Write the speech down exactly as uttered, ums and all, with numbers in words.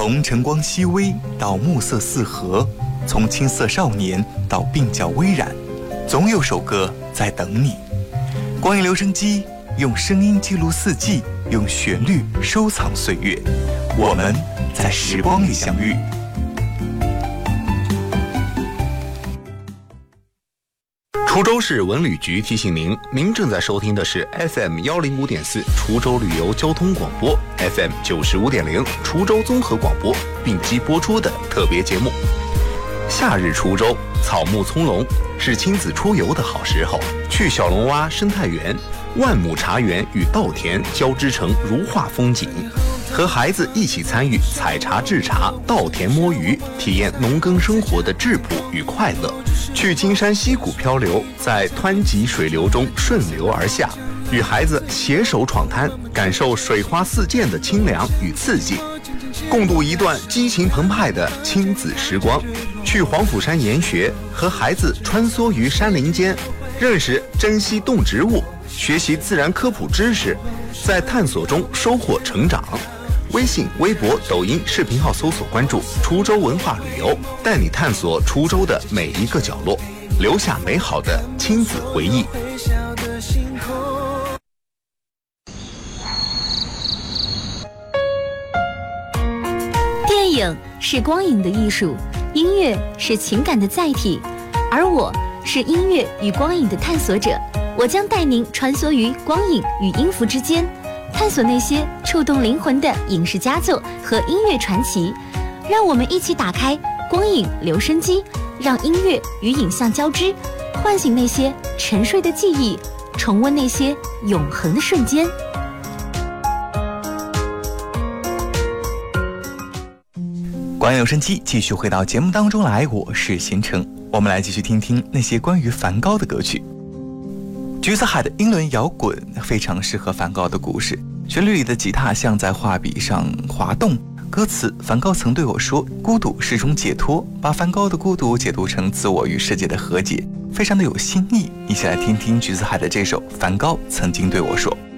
从晨光熹微到暮色四合，从青涩少年到鬓角微染，总有首歌在等你。光影留声机，用声音记录四季，用旋律收藏岁月。我们在时光里相遇。 滁州市文旅局提醒您，您正在收听的是 F M 一零五点四滁州旅游交通广播 F M 九十五点零滁州综合广播并机播出的特别节目。夏日滁州草木葱茏，是亲子出游的好时候。去小龙洼生态园，万亩茶园与稻田交织成如画风景，和孩子一起参与采茶制茶、稻田摸鱼，体验农耕生活的质朴与快乐。去金山溪谷漂流，在湍急水流中顺流而下，与孩子携手闯滩，感受水花四溅的清凉与刺激，共度一段激情澎湃的亲子时光。去黄甫山研学，和孩子穿梭于山林间，认识珍稀动植物，学习自然科普知识，在探索中收获成长。微信、微博、抖音视频号搜索关注滁州文化旅游，带你探索滁州的每一个角落，留下美好的亲子回忆。 电影是光影的艺术，音乐是情感的载体，而我是音乐与光影的探索者。我将带您穿梭于光影与音符之间，探索那些触动灵魂的影视佳作和音乐传奇。让我们一起打开光影留声机，让音乐与影像交织，唤醒那些沉睡的记忆，重温那些永恒的瞬间。 光影留声机继续回到节目当中来，我是贤成。我们来继续听听那些关于梵高的歌曲。橘子海的英伦摇滚非常适合梵高的故事，旋律里的吉他像在画笔上滑动。歌词，梵高曾对我说，孤独是种解脱，把梵高的孤独解读成自我与世界的和解，非常的有新意。一起来听听橘子海的这首《梵高曾经对我说》。